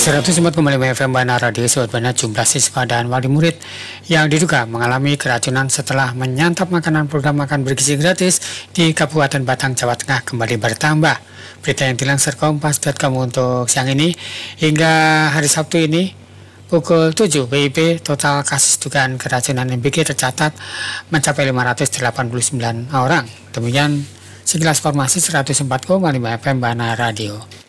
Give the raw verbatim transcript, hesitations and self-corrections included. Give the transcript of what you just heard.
seratus empat koma lima F M Bana Radio. Sobat Bana, jumlah siswa dan wali murid yang diduga mengalami keracunan setelah menyantap makanan program makan bergizi gratis di Kabupaten Batang, Jawa Tengah kembali bertambah. Berita yang dilansir kompas titik com untuk siang ini. Hingga hari Sabtu ini pukul tujuh W I B, total kasus dugaan keracunan M B G tercatat mencapai lima ratus delapan puluh sembilan orang. Demikian sekilas informasi seratus empat koma lima F M Bana Radio.